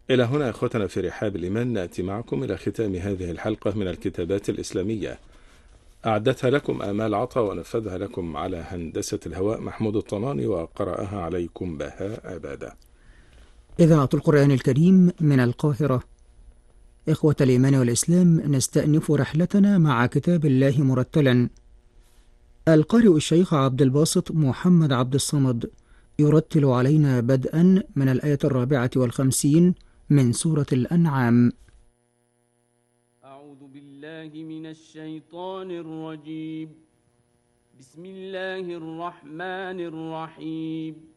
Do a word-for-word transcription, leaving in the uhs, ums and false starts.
إلى هنا أخوتنا في رحاب الإيمان نأتي معكم إلى ختام هذه الحلقة من الكتابات الإسلامية. أعدتها لكم آمال عطا ونفذها لكم على هندسة الهواء محمود الطناني، وقرأها عليكم بهاء أبادة. إذاعة القرآن الكريم من القاهرة. إخوة الإيمان والإسلام، نستأنف رحلتنا مع كتاب الله مرتلا. القارئ الشيخ عبد الباسط محمد عبد الصمد يرتل علينا بدءا من الآية الرابعة والخمسين من سورة الأنعام. أعوذ بالله من الشيطان الرجيم. بسم الله الرحمن الرحيم.